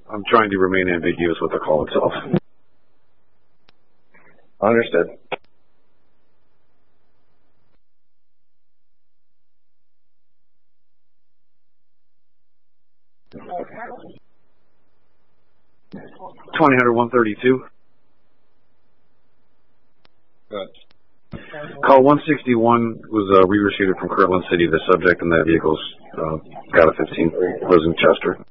I'm trying to remain ambiguous with the call itself. Understood. $20,132. Good. Call 161 was re-received from Kirtland City. The subject in that vehicle's got a 15. Lives in Chester.